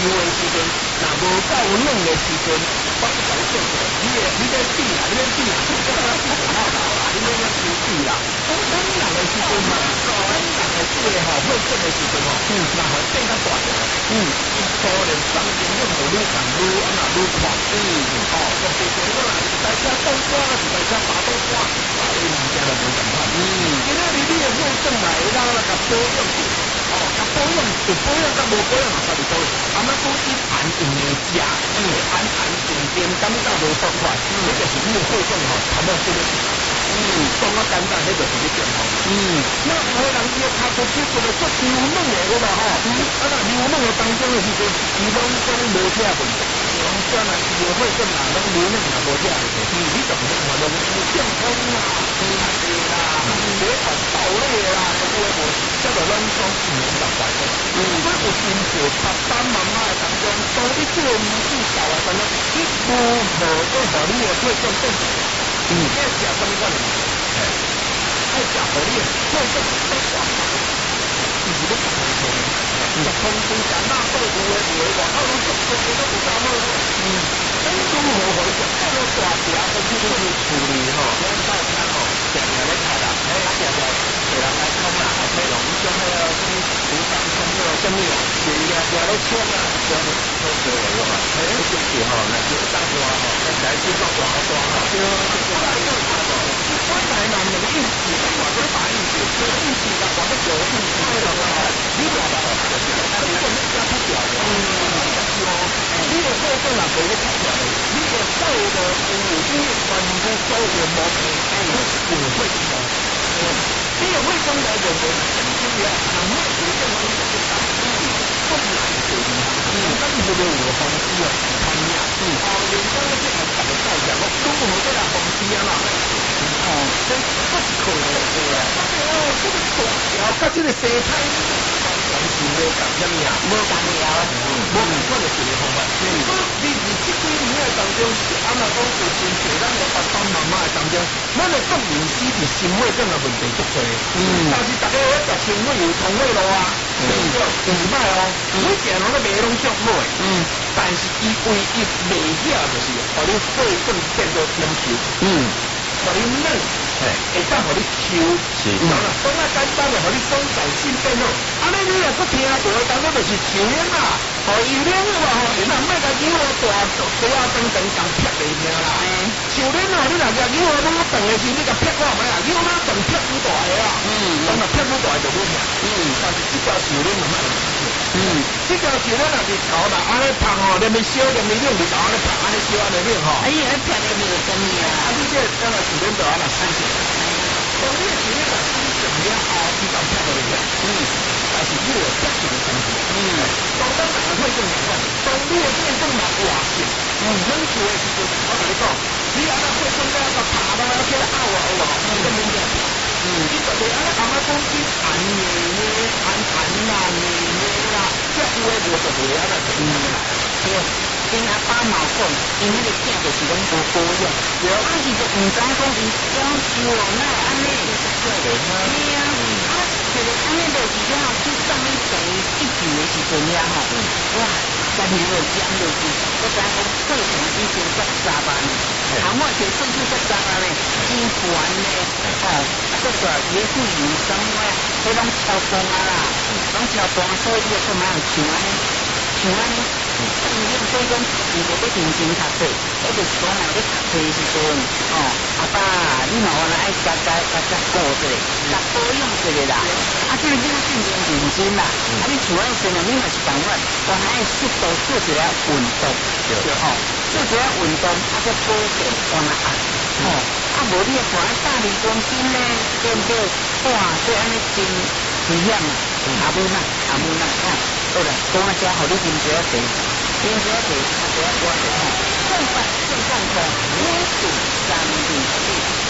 油的时阵，若无够冷的时阵，我就甲你讲过，你咧比啦，你咧比啦，你咧收比啦。冷人的时阵嘛，冷人的这个吼会震的时阵吼，那会变较大条。可能当天用的愈长愈愈宽。就比如说啦，一台车冻瓜，一台车拔冻瓜，你物件就无共款。今仔日你的会震来，咱来甲保养去。甲保养有保养甲无保养嘛，差不多。啊，那讲一安用的食，安静静，感觉无爽快，这就是你的会震吼，差不多这个时候。讲啊简单，那就是你健康。那有的人伊的脚骨肌做得足流冷的，有无吼？那流冷的当中的时阵，伊拢讲无这问题。将来伊的会震啦，拢流冷也无这问题。你就唔用话拢健康啦，对啦，血管爆裂啦，都有无？这个拢讲自然流快的。所以有真侪爸爸妈妈的当中，当你这个年纪大的当中，你如何要互你的会震变好？要食什么款的？爱食互你的会震变大。就是要食通通，食通通食那豆腐的味道，啊，拢足足都不大好。如何回食？这个大条的就是处理吼，咱大餐吼，常常咧开啦，常常有人来讲啦，内容种那个什么厨房什么什么啊，常常咧冲啊，都做了个嘛。就是吼，那就当大吼，那才是做大吼。本来嘛，两个意思，我都大意思，这意思啦，我都有意思了嘛。你话吧，就是那你讲你加不掉的，你的会动啦，不会跑掉的，你的受的你全部收的毛病，不会的。你也会动来的人，今天很会一个人就是打，不来就但是这个我方式啊，他们呀，人家那些很大的代价，我都不能这样方式啊嘛。这不可能的呀！这个大条甲这个生态，完全无共什么呀？无共了，无共款的处理方法。你这几年的当中，安那讲有真侪咱的爸爸妈妈的当中，咱的国民死伫心血管的问题足多。但是大家要食清血有通血路啊，对不对？唔歹哦，每件拢咧卖拢足好诶。但是伊唯一袂晓就是，互你血管变做减少。互你冷，会当互你抽，然后讲啊简单的，互你生长性变好。安尼你若搁听到的当中就是树冷啦，互伊冷有无吼？你若莫甲牛肉大鸡啊长长共劈袂听啦。树冷吼，你若甲牛肉愈长的时，你甲劈看觅啊，牛肉长劈愈大个啊。当然劈愈大就愈痛。但是这条树冷就莫这条树冷若是头啦，安尼拍吼，连咪烧，连咪冷，就安尼拍，安尼烧，安尼冷吼。哎呀，劈的没有生意啊！你这当然树冷就安尼生起来。当你的树冷若生成了后，伊就劈落去。但是你有劈成生起。当咱人会这样讲，当你的变动嘛活性，冷厝的时阵，我跟你讲，你安尼会动了个爬到要起来拗啊拗啊，你都免惊。你特别安尼阿妈讲起寒热呢，寒啦、热啦，这有诶无就无安尼。对，因阿爸嘛讲，因迄个囝就是拢无保养，啊伊就唔知讲伊养修哦，那安尼，对啊，就是安尼就是了，去上一层一句的时阵了吼，哇，真係落江落去，我知讲过程已经才3万，头毛就算出才3万呢，真悬呢，这个也是有什么，迄拢超光啊啦，拢超光，所以你要干嘛像安尼，像安尼。所以讲，如果要认真读册，我就是讲啊，你读册的时阵，阿爸，你麻烦爱加顾一下，加保养一下啦。这个囡仔真正认真啦。你厝内生活你嘛是同款，我还爱适度做一下运动，对做一下运动，再保健完啊。无你看大2公斤呢，对不对？哇，这安尼真危险啊！阿母呐，好啦，讲啊，遮互你啉一下茶，啉一下茶，我讲，正饭正健康，5、4、3、2、1。